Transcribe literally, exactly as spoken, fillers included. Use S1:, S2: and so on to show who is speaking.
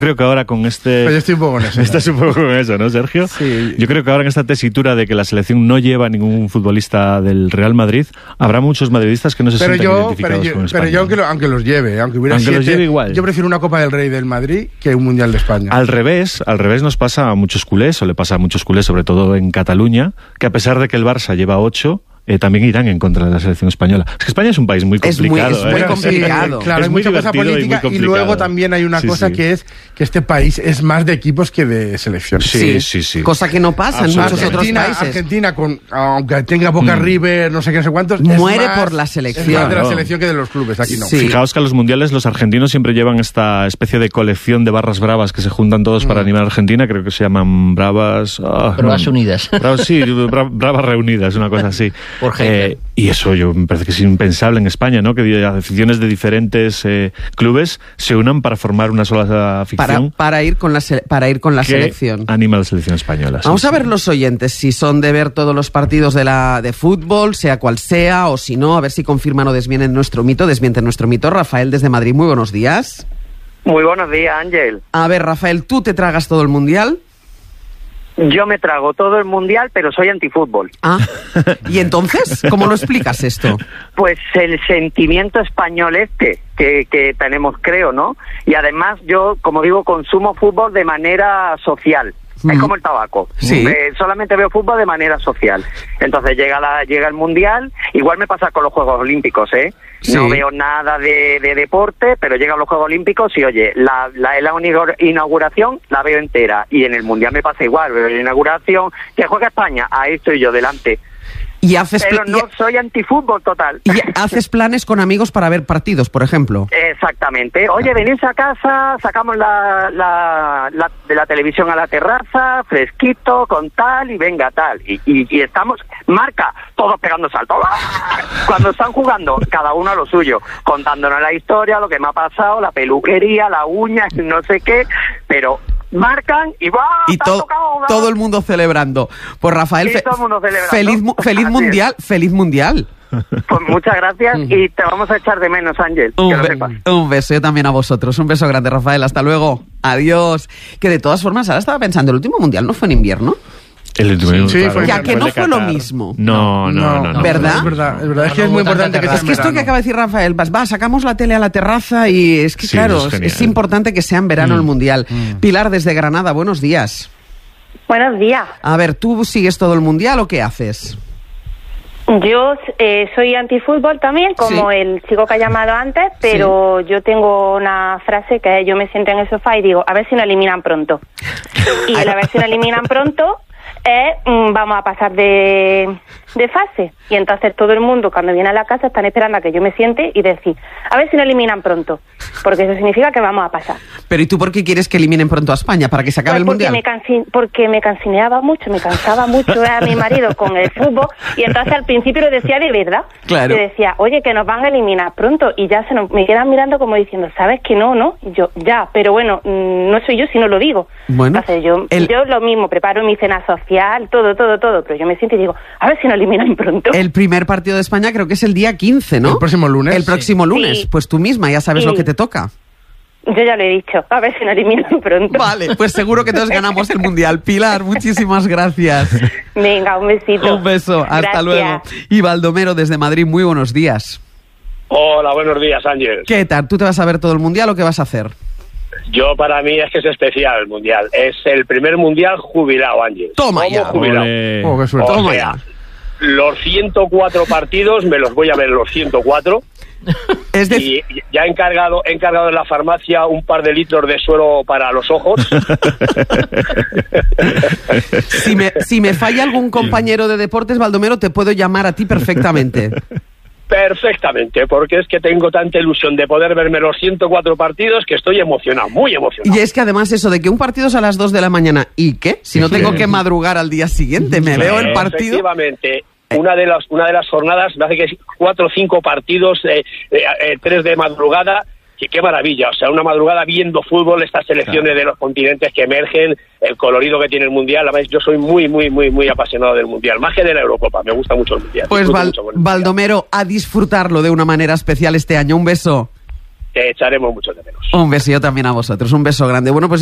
S1: Creo que ahora con este...
S2: Pero yo estoy un poco con eso.
S1: Estás un poco con eso, ¿no, Sergio?
S2: Sí.
S1: Yo creo que ahora en esta tesitura de que la selección no lleva a ningún futbolista del Real Madrid, habrá muchos madridistas que no se
S2: pero
S1: sienten
S2: yo,
S1: identificados
S2: pero yo,
S1: con España.
S2: Pero yo, aunque, lo, aunque los lleve, aunque hubiera
S1: aunque
S2: siete,
S1: los lleve igual.
S2: Yo prefiero una Copa del Rey del Madrid que un Mundial de España.
S1: Al revés, al revés nos pasa a muchos culés, o le pasa a muchos culés, sobre todo en Cataluña, que a pesar de que el Barça lleva ocho... Eh, también irán en contra de la selección española. Es que España es un país muy complicado.
S3: Es muy, es muy
S1: ¿eh?
S3: complicado.
S2: Sí, claro,
S1: es
S2: hay
S1: muy
S2: mucha cosa política
S1: y,
S2: y luego también hay una
S1: sí,
S2: cosa
S1: sí.
S2: que es que este país es más de equipos que de selecciones.
S1: Sí, sí, sí. sí.
S3: Cosa que no pasa en muchos otros
S2: Argentina,
S3: países.
S2: Argentina, con, aunque tenga Boca
S1: Mm.
S2: River, no sé qué, no sé cuántos,
S3: muere
S2: es más,
S3: por la
S2: es
S3: selección.
S2: más de la
S1: Claro.
S2: selección que de los clubes. Aquí no.
S3: Sí.
S1: Fijaos que a los mundiales los argentinos siempre llevan esta especie de colección de barras bravas que se juntan todos mm. para animar a Argentina. Creo que se llaman bravas... Oh,
S4: Bravas
S1: no.
S4: Unidas.
S1: Bravas, sí, bra, bravas reunidas, una cosa así.
S4: Por
S1: eh, y eso yo me parece que es impensable en España, ¿no? Que aficiones de diferentes eh, clubes se unan para formar una sola afición.
S3: Para, para ir con la, se, para ir con la
S1: que
S3: selección.
S1: Anima a la selección española.
S3: Vamos
S1: sí,
S3: a
S1: sí.
S3: ver los oyentes, si son de ver todos los partidos de la de fútbol, sea cual sea, o si no, a ver si confirman o desmienten nuestro mito, desmienten nuestro mito. Rafael desde Madrid, muy buenos días.
S5: Muy buenos días, Ángel.
S3: A ver, Rafael, ¿tú te tragas todo el mundial?
S5: Yo me trago todo el mundial, pero soy antifútbol.
S3: Ah, ¿y entonces? ¿Cómo lo explicas esto?
S5: Pues el sentimiento español este que, que tenemos, creo, ¿no? Y además yo, como digo, consumo fútbol de manera social. Es como el tabaco.
S3: Sí.
S5: Eh, solamente veo fútbol de manera social. Entonces llega la llega el mundial. Igual me pasa con los Juegos Olímpicos, ¿eh?
S3: Sí.
S5: No veo nada de, de deporte, pero llegan los Juegos Olímpicos y, oye, la, la, la inauguración la veo entera. Y en el mundial me pasa igual. Veo la inauguración. Que juega España. Ahí estoy yo delante.
S3: Y haces
S5: Pero
S3: pla-
S5: no soy antifútbol total.
S3: y haces planes con amigos para ver partidos, por ejemplo.
S5: Exactamente. Oye, venís a casa, sacamos la, la, la de la televisión a la terraza, fresquito, con tal, y venga, tal. Y, y, y estamos, marca, todos pegando saltos. Cuando están jugando, cada uno a lo suyo, contándonos la historia, lo que me ha pasado, la peluquería, la uña, no sé qué, pero... marcan y va
S3: Y to- todo el mundo celebrando. Pues Rafael,
S5: Sí,
S3: fe-
S5: todo el mundo celebrando.
S3: feliz, mu- feliz
S5: Así
S3: mundial, feliz mundial.
S5: Pues muchas gracias y te vamos a echar de menos, Ángel, que
S3: Un,
S5: lo
S3: be-
S5: sepas.
S3: un beso, yo también a vosotros. Un beso grande, Rafael. Hasta luego. Adiós. Que de todas formas, ahora estaba pensando, el último mundial no fue en invierno.
S1: El último,
S2: Sí,
S1: claro,
S2: fue-
S3: Ya que
S1: el
S3: no
S1: de
S3: fue lo
S1: Qatar.
S3: mismo.
S1: No, no, no. no,
S3: ¿Verdad?
S2: Es verdad, es verdad. Es que
S4: No,
S2: es muy
S4: no,
S2: importante
S4: tanta
S2: que sea
S3: Es que esto
S2: en
S3: que
S2: verano.
S3: acaba de decir Rafael, vas, va, sacamos la tele a la terraza y es que,
S1: Sí,
S3: claro,
S1: eso es
S3: es,
S1: genial.
S3: es importante que sea en verano
S1: Mm.
S3: el mundial. Pilar, desde Granada, buenos días.
S6: Buenos días.
S3: A ver, ¿tú sigues todo el mundial o qué haces?
S6: Yo eh, soy antifútbol también, como
S3: Sí.
S6: el chico que ha llamado antes, pero yo tengo una frase que yo me siento en el sofá y digo, a ver si nos eliminan pronto. Y a ver si nos eliminan pronto es, mm, vamos a pasar de, de fase. Y entonces todo el mundo, cuando viene a la casa, están esperando a que yo me siente y decir, a ver si nos eliminan pronto. Porque eso significa que vamos a pasar.
S3: Pero ¿y tú por qué quieres que eliminen pronto a España? ¿Para que se acabe
S6: Pues
S3: el
S6: porque
S3: mundial?
S6: me cansi- porque me cansineaba mucho, me cansaba mucho a mi marido con el fútbol y entonces al principio lo decía de verdad.
S3: Claro.
S6: Le decía, oye, que nos van a eliminar pronto y ya se nos, me quedan mirando como diciendo, ¿sabes que no, no? Y yo, ya, pero bueno, mm, no soy yo si no lo digo.
S3: Bueno,
S6: Entonces yo,
S3: el-
S6: yo lo mismo, preparo mi cena social, todo, todo, todo, pero yo me siento y digo, a ver si nos eliminan pronto.
S3: El primer partido de España creo que es el día quince, ¿no?
S2: El próximo lunes.
S3: El próximo lunes.
S6: Sí.
S3: Pues tú misma ya sabes
S6: Sí.
S3: lo que te toca.
S6: Yo ya lo he dicho, a ver si nos eliminan pronto.
S3: Vale, pues seguro que todos ganamos el mundial. Pilar, muchísimas gracias.
S6: Venga, un besito.
S3: Un beso, hasta
S6: Gracias.
S3: luego. Y Baldomero desde Madrid, muy buenos días.
S7: Hola, buenos días, Ángel.
S3: ¿Qué tal? ¿Tú te vas a ver todo el mundial o qué vas a hacer?
S7: Yo, para mí, es que es especial el Mundial. Es el primer Mundial jubilado, Ángel.
S3: Toma
S7: ¿Cómo
S3: ya.
S7: jubilado?
S1: Ole.
S2: Oh, qué suerte.
S7: O
S3: Toma
S7: sea,
S3: ya.
S7: los ciento cuatro partidos me los voy a ver los ciento cuatro.
S3: Es decir,
S7: Y ya he encargado, he encargado en la farmacia un par de litros de suero para los ojos.
S3: si me, si me falla algún compañero de deportes, Baldomero, te puedo llamar a ti perfectamente.
S7: Perfectamente, porque es que tengo tanta ilusión de poder verme los ciento cuatro partidos que estoy emocionado, muy emocionado.
S3: Y es que además eso de que un partido es a las dos de la mañana, ¿y qué? Si no tengo que madrugar al día siguiente, me veo el partido.
S7: Efectivamente. Una de las una de las jornadas me hace que cuatro o cinco partidos, eh, eh, eh, tres de madrugada. Que qué maravilla, o sea, una madrugada viendo fútbol, estas selecciones de los continentes que emergen, el colorido que tiene el Mundial. Además, yo soy muy, muy, muy, muy apasionado del Mundial, más que de la Eurocopa, me gusta mucho el Mundial.
S3: Pues
S7: disfruto
S3: Val-
S7: mucho con el Mundial.
S3: Baldomero, a disfrutarlo de una manera especial este año. Un beso.
S7: te echaremos mucho de menos.
S3: Un besillo también a vosotros, un beso grande. Bueno, pues